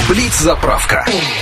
Блиц-заправка.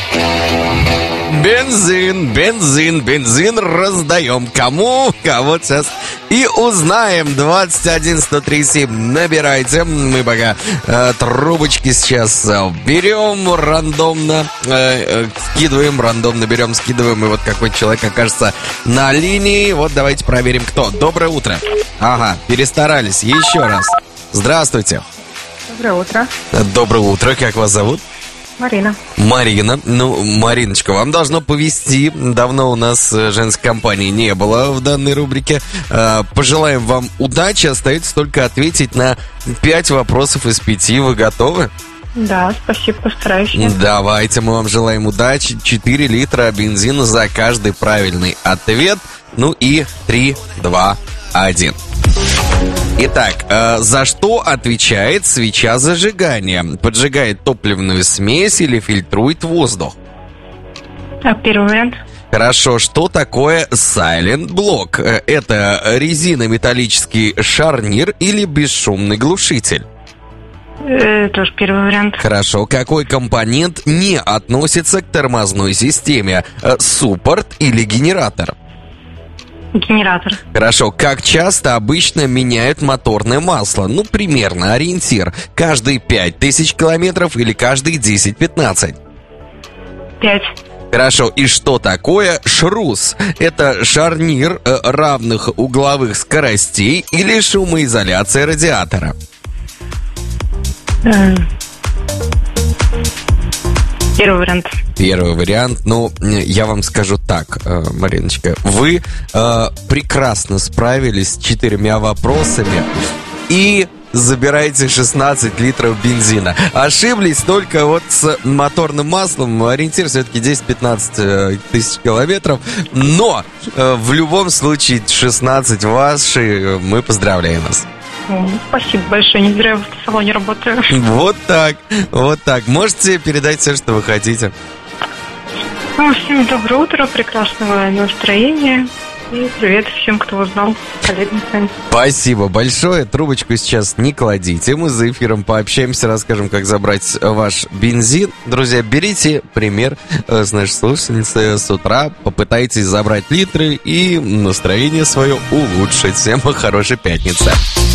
Бензин раздаем. Кому? Кого сейчас и узнаем. 21-103-7. Набирайте. Мы пока трубочки сейчас берем рандомно. Скидываем, рандомно берем, скидываем. И вот какой-то человек окажется на линии. Вот давайте проверим, кто. Доброе утро. Ага, перестарались. Еще раз. Здравствуйте. Доброе утро. Доброе утро. Как вас зовут? Марина. Марина. Ну, Мариночка, вам должно повезти. Давно у нас женской компании не было в данной рубрике. Пожелаем вам удачи. Остается только ответить на 5 вопросов из 5. Вы готовы? Да, спасибо, постараюсь. Давайте, мы вам желаем удачи. 4 литра бензина за каждый правильный ответ. Ну и 3, 2, 1. Итак, за что отвечает свеча зажигания? Поджигает топливную смесь или фильтрует воздух? Первый вариант. Хорошо, что такое Silent Block? Это резинометаллический шарнир или бесшумный глушитель? Тоже первый вариант. Хорошо, какой компонент не относится к тормозной системе? Суппорт или генератор? Генератор. Хорошо, как часто обычно меняют моторное масло? Ну, примерно, ориентир. Каждые 5000 километров или каждые 10-15? 5. Хорошо, и что такое шрус? Это шарнир равных угловых скоростей или шумоизоляция радиатора? Первый вариант. Первый вариант. Ну, я вам скажу так, Мариночка. Вы прекрасно справились с 4 вопросами и забираете 16 литров бензина. Ошиблись только вот с моторным маслом. Ориентир все-таки 10-15 тысяч километров. Но в любом случае 16 ваши. Мы поздравляем вас. Спасибо большое, не зря в салоне работаю. Вот так, вот так. Можете передать все, что вы хотите. Всем доброе утро, прекрасного настроения. И привет всем, кто узнал. Коллегам. Спасибо большое. Трубочку сейчас не кладите. Мы за эфиром пообщаемся, расскажем, как забрать ваш бензин. Друзья, берите пример с нашей слушательницы с утра. Попытайтесь забрать литры и настроение свое улучшить. Всем хорошей пятницы.